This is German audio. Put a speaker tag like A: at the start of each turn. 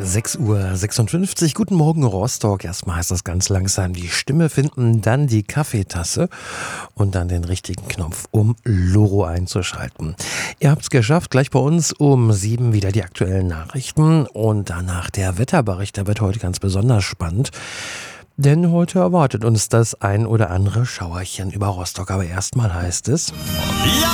A: 6:56 Uhr. Guten Morgen, Rostock. Erstmal heißt das ganz langsam die Stimme finden, dann die Kaffeetasse und dann den richtigen Knopf, um Loro einzuschalten. Ihr habt es geschafft. Gleich bei uns um 7 wieder die aktuellen Nachrichten und danach der Wetterbericht. Der wird heute ganz besonders spannend. Denn heute erwartet uns das ein oder andere Schauerchen über Rostock. Aber erstmal heißt es...
B: Ja,